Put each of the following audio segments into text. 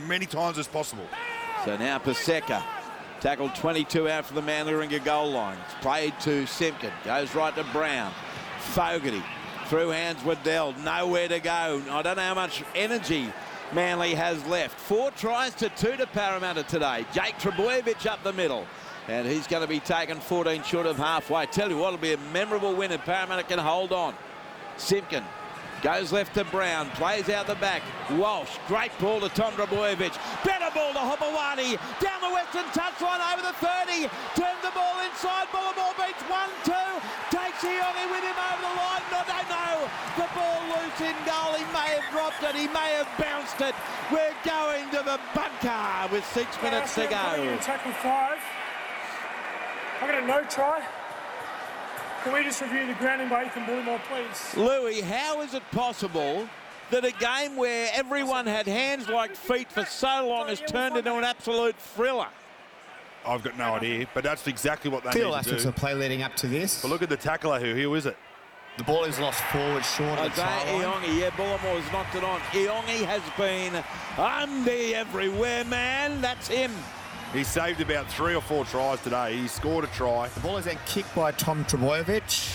many times as possible. So now Paseka, tackled 22 out for the Manly Ringer goal line. It's played to Simpkin, goes right to Brown. Fogarty, through hands Waddell, nowhere to go. I don't know how much energy Manly has left. 4 tries to 2 to Parramatta today. Jake Trbojevic up the middle. And he's going to be taken 14 short of halfway. Tell you what, it'll be a memorable win if Parramatta can hold on. Simpkin goes left to Brown, plays out the back. Walsh, great ball to Tom Trbojevic. Better ball to Hopewadi. Down the western touchline over the 30. Turns the ball inside. Bullimore beats 1-2. Takes Iongi with him over the line. No, they know. The ball loose in goal. He may have dropped it. He may have bounced it. We're going to the bunker with 6 minutes to go. Tackle 5. I got a no try. Can we just review the grounding by Ethan Bullimore, please? Louis, how is it possible that a game where everyone had hands like feet for so long has turned into an absolute thriller? I've got no idea, but that's exactly what they need to do. Aspects of play leading up to this. But look at the tackler who is it? The ball is lost forward short of the try line. Iongi, yeah, Bullimore has knocked it on. Iongi has been under everywhere, man. That's him. He saved about 3 or 4 tries today. He scored a try. The ball is then kicked by Tom Trbojevic.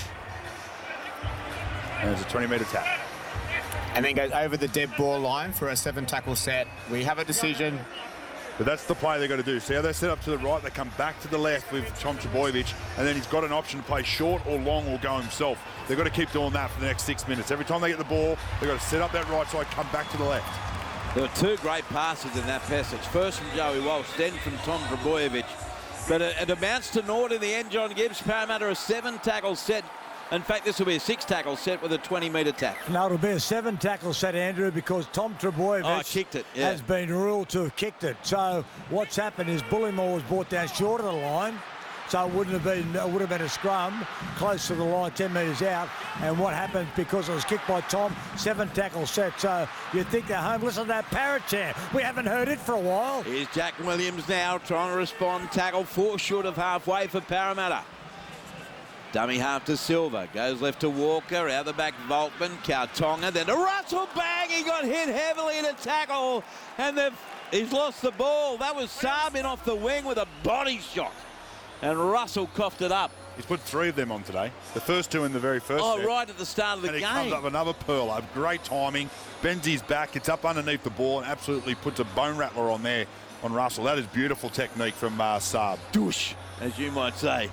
And it's a 20-metre tap. And then goes over the dead ball line for a 7-tackle set. We have a decision. But that's the play they've got to do. See how they set up to the right? They come back to the left with Tom Trbojevic, and then he's got an option to play short or long or go himself. They've got to keep doing that for the next 6 minutes. Every time they get the ball, they've got to set up that right side, come back to the left. There were 2 great passes in that passage. First from Joey Walsh, then from Tom Trbojevic. But it amounts to naught in the end. John Gibbs, Parramatta a 7-tackle set. In fact, this will be a 6-tackle set with a 20-metre tap. No, it'll be a 7-tackle set, Andrew, because Tom Trbojevic kicked it, yeah. has been ruled to have kicked it. So what's happened is Bullimore was brought down short of the line. So it would have been a scrum close to the line, 10 metres out. And what happened, because it was kicked by Tom, 7-tackle set. So you'd think they're home. Listen to that parrot chant. We haven't heard it for a while. Here's Jack Williams now trying to respond. Tackle 4 short of halfway for Parramatta. Dummy half to Silva. Goes left to Walker. Out the back, Volkman. Kautonga. Then to Russell. Bang! He got hit heavily in a tackle. And he's lost the ball. That was Sabin off the wing with a body shot. And Russell coughed it up. He's put 3 of them on today. The first 2 in the very first set. Right at the start of the game. And he comes up another pearler. Great timing. Bends his back. It's up underneath the ball and absolutely puts a bone rattler on there on Russell. That is beautiful technique from Saab. Douche, as you might say.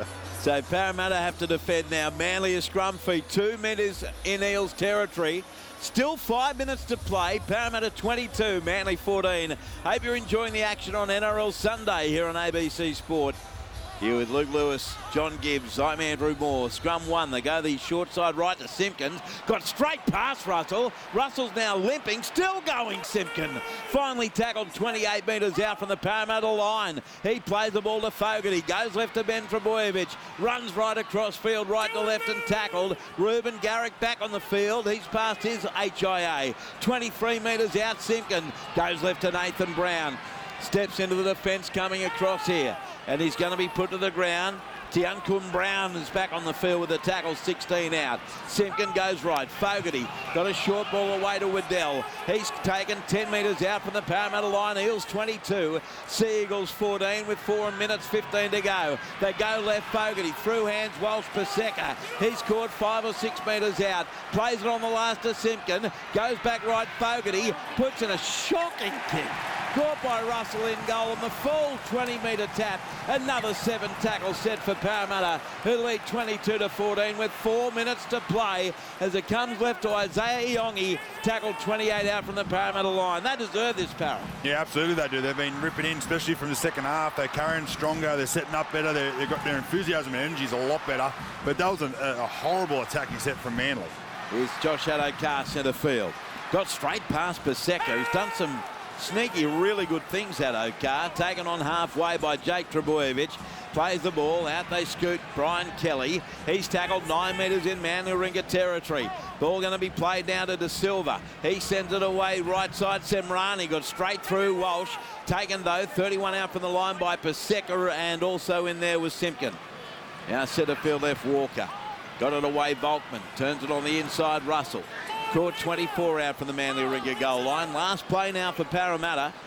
So Parramatta have to defend now. Manly a scrum feed. 2 metres in Eels territory. Still 5 minutes to play. Parramatta 22, Manly 14. Hope you're enjoying the action on NRL Sunday here on ABC Sport. Here with Luke Lewis, John Gibbs, I'm Andrew Moore. Scrum 1, they go the short side right to Simpkins. Got straight past Russell. Russell's now limping, still going Simpkin. Finally tackled 28 metres out from the Parramatta line. He plays the ball to Fogarty, goes left to Ben Trbojevic, runs right across field, right to left and tackled. Ruben Garrick back on the field. He's past his HIA. 23 metres out, Simpkin. Goes left to Nathan Brown. Steps into the defence coming across here. And he's going to be put to the ground. Tiankun Brown is back on the field with the tackle, 16 out. Simpkin goes right. Fogarty got a short ball away to Waddell. He's taken 10 metres out from the Parramatta line. Eels 22. Sea Eagles 14 with 4 minutes 15 to go. They go left. Fogarty through hands. Walsh Paseka. He's caught 5 or 6 metres out. Plays it on the last to Simpkin. Goes back right. Fogarty puts in a shocking kick. Caught by Russell in goal on the full 20-metre tap. Another 7-tackle set for Parramatta, who lead 22-14 with 4 minutes to play as it comes left to Isaiah Iongi, tackled 28 out from the Parramatta line. They deserve this, Parra. Yeah, absolutely they do. They've been ripping in, especially from the second half. They're carrying stronger. They're setting up better. They've got their enthusiasm and energy is a lot better. But that was a horrible attacking set from Manly. Here's Josh Addo-Carr centre field. Got straight past Paseka. He's done some sneaky, really good things, Addo-Carr. Taken on halfway by Jake Trbojevic. Plays the ball. Out they scoot Brian Kelly. He's tackled 9 metres in Manly Ringer territory. Ball going to be played down to De Silva. He sends it away right side. Semrani got straight through Walsh. Taken though, 31 out from the line by Paseka, and also in there was Simpkin. Now centre field left Walker. Got it away Volkman. Turns it on the inside Russell. Caught 24 out from the Manly Ringer goal line. Last play now for Parramatta.